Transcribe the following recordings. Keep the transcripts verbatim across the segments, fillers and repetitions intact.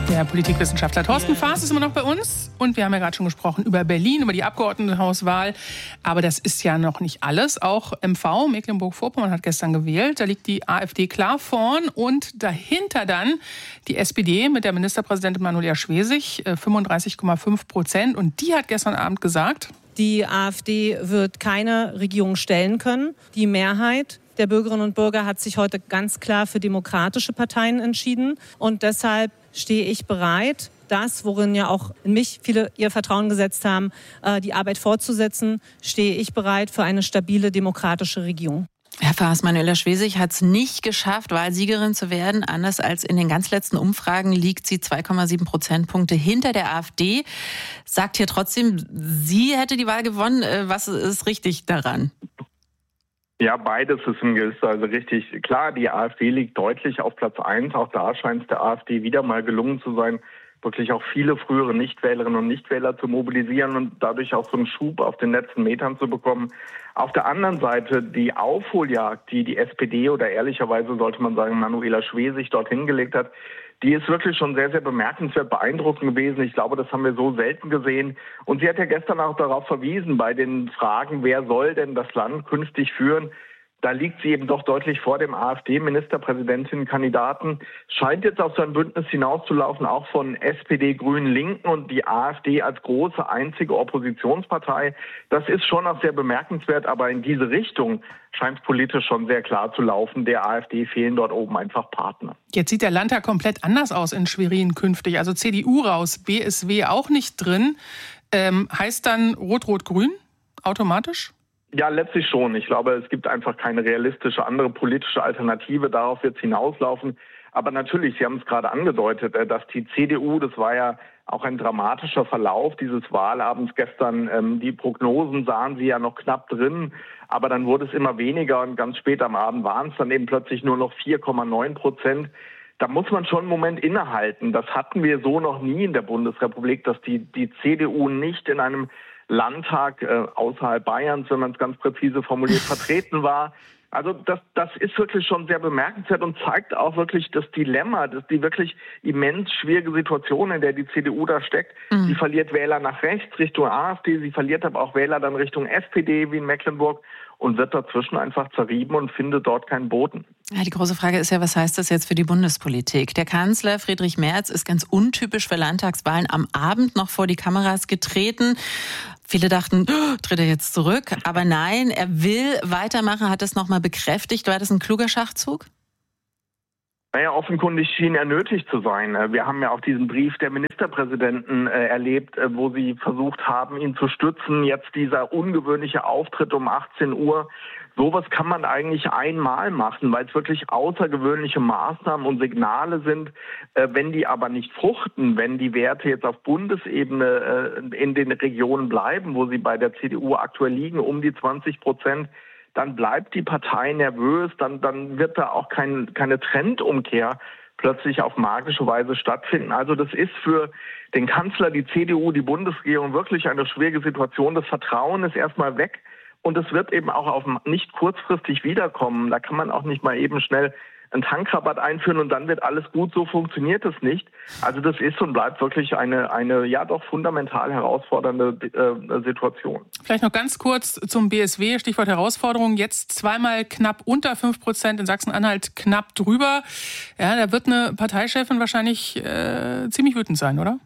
Der Politikwissenschaftler Thorsten Faas ist immer noch bei uns. Und wir haben ja gerade schon gesprochen über Berlin, über die Abgeordnetenhauswahl. Aber das ist ja noch nicht alles. Auch M V, Mecklenburg-Vorpommern, hat gestern gewählt. Da liegt die AfD klar vorn. Und dahinter dann die S P D mit der Ministerpräsidentin Manuela Schwesig, fünfunddreißig Komma fünf Prozent. Und die hat gestern Abend gesagt: Die AfD wird keine Regierung stellen können. Die Mehrheit der Bürgerinnen und Bürger hat sich heute ganz klar für demokratische Parteien entschieden. Und deshalb stehe ich bereit, das, worin ja auch in mich viele ihr Vertrauen gesetzt haben, die Arbeit fortzusetzen, stehe ich bereit für eine stabile demokratische Regierung. Herr Faas, Manuela Schwesig hat es nicht geschafft, Wahlsiegerin zu werden. Anders als in den ganz letzten Umfragen liegt sie zwei Komma sieben Prozentpunkte hinter der AfD. Sagt hier trotzdem, sie hätte die Wahl gewonnen. Was ist richtig daran? Ja, beides ist in gewisser Weise richtig. Klar, die AfD liegt deutlich auf Platz eins. Auch da scheint es der AfD wieder mal gelungen zu sein, wirklich auch viele frühere Nichtwählerinnen und Nichtwähler zu mobilisieren und dadurch auch so einen Schub auf den letzten Metern zu bekommen. Auf der anderen Seite die Aufholjagd, die die S P D oder ehrlicherweise sollte man sagen Manuela Schwesig dort hingelegt hat, die ist wirklich schon sehr, sehr bemerkenswert, beeindruckend gewesen. Ich glaube, das haben wir so selten gesehen. Und sie hat ja gestern auch darauf verwiesen, bei den Fragen, wer soll denn das Land künftig führen, da liegt sie eben doch deutlich vor dem AfD-Ministerpräsidentinnenkandidaten. Scheint jetzt auf so ein Bündnis hinauszulaufen, auch von S P D, Grünen, Linken und die AfD als große einzige Oppositionspartei. Das ist schon auch sehr bemerkenswert, aber in diese Richtung scheint es politisch schon sehr klar zu laufen. Der AfD fehlen dort oben einfach Partner. Jetzt sieht der Landtag komplett anders aus in Schwerin künftig. Also C D U raus, B S W auch nicht drin. Ähm, heißt dann Rot-Rot-Grün automatisch? Ja, letztlich schon. Ich glaube, es gibt einfach keine realistische andere politische Alternative. Darauf wird es hinauslaufen. Aber natürlich, Sie haben es gerade angedeutet, dass die C D U, das war ja auch ein dramatischer Verlauf dieses Wahlabends gestern. Die Prognosen sahen sie ja noch knapp drin, aber dann wurde es immer weniger und ganz spät am Abend waren es dann eben plötzlich nur noch vier Komma neun Prozent. Da muss man schon einen Moment innehalten. Das hatten wir so noch nie in der Bundesrepublik, dass die, die C D U nicht in einem Landtag äh, außerhalb Bayerns, wenn man es ganz präzise formuliert, vertreten war. Also das, das ist wirklich schon sehr bemerkenswert und zeigt auch wirklich das Dilemma, das die wirklich immens schwierige Situation, in der die C D U da steckt. Mhm. Sie verliert Wähler nach rechts Richtung AfD, sie verliert aber auch Wähler dann Richtung S P D wie in Mecklenburg und wird dazwischen einfach zerrieben und findet dort keinen Boden. Ja, die große Frage ist ja, was heißt das jetzt für die Bundespolitik? Der Kanzler Friedrich Merz ist ganz untypisch für Landtagswahlen am Abend noch vor die Kameras getreten. Viele dachten, oh, tritt er jetzt zurück? Aber nein, er will weitermachen, hat das nochmal bekräftigt. War das ein kluger Schachzug? Naja, offenkundig schien er nötig zu sein. Wir haben ja auch diesen Brief der Ministerpräsidenten äh, erlebt, äh, wo sie versucht haben, ihn zu stützen. Jetzt dieser ungewöhnliche Auftritt um achtzehn Uhr. Sowas kann man eigentlich einmal machen, weil es wirklich außergewöhnliche Maßnahmen und Signale sind. Äh, wenn die aber nicht fruchten, wenn die Werte jetzt auf Bundesebene äh, in den Regionen bleiben, wo sie bei der C D U aktuell liegen, um die zwanzig Prozent, dann bleibt die Partei nervös, dann, dann wird da auch kein, keine Trendumkehr plötzlich auf magische Weise stattfinden. Also das ist für den Kanzler, die C D U, die Bundesregierung wirklich eine schwierige Situation. Das Vertrauen ist erstmal weg und es wird eben auch auf nicht kurzfristig wiederkommen. Da kann man auch nicht mal eben schnell einen Tankrabatt einführen und dann wird alles gut. So funktioniert es nicht. Also das ist und bleibt wirklich eine, eine ja doch fundamental herausfordernde äh, Situation. Vielleicht noch ganz kurz zum B S W, Stichwort Herausforderung. Jetzt zweimal knapp unter fünf Prozent, in Sachsen-Anhalt knapp drüber. Ja, da wird eine Parteichefin wahrscheinlich äh, ziemlich wütend sein, oder?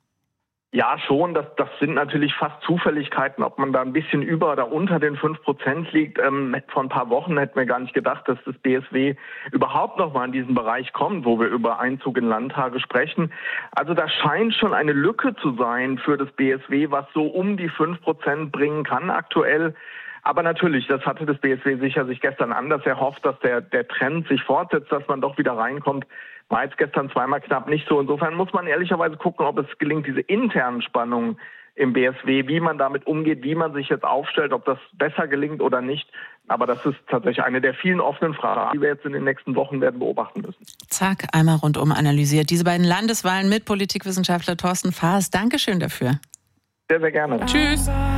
Ja, schon. Das, das sind natürlich fast Zufälligkeiten, ob man da ein bisschen über oder unter den fünf Prozent liegt. Ähm, vor ein paar Wochen hätten wir gar nicht gedacht, dass das B S W überhaupt noch mal in diesen Bereich kommt, wo wir über Einzug in Landtage sprechen. Also da scheint schon eine Lücke zu sein für das B S W, was so um die fünf Prozent bringen kann aktuell. Aber natürlich, das hatte das B S W sicher sich gestern anders erhofft, dass der, der Trend sich fortsetzt, dass man doch wieder reinkommt. War jetzt gestern zweimal knapp nicht so. Insofern muss man ehrlicherweise gucken, ob es gelingt, diese internen Spannungen im B S W, wie man damit umgeht, wie man sich jetzt aufstellt, ob das besser gelingt oder nicht. Aber das ist tatsächlich eine der vielen offenen Fragen, die wir jetzt in den nächsten Wochen werden beobachten müssen. Zack, einmal rundum analysiert. Diese beiden Landeswahlen mit Politikwissenschaftler Thorsten Faas. Dankeschön dafür. Sehr, sehr gerne. Tschüss.